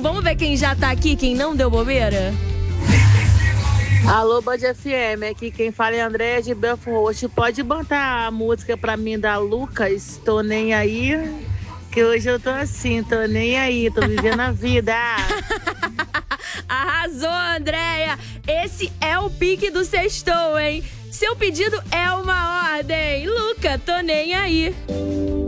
Vamos ver quem já tá aqui, quem não deu bobeira? Alô, Band FM, aqui quem fala é Andréia de Belfort Roxo. Pode botar a música pra mim da Lucas, Tô Nem Aí, que hoje eu tô assim, tô nem aí, tô vivendo a vida. Arrasou, Andréia! Esse é o pique do Sextou, hein? Seu pedido é uma ordem. Luca, Tô Nem Aí.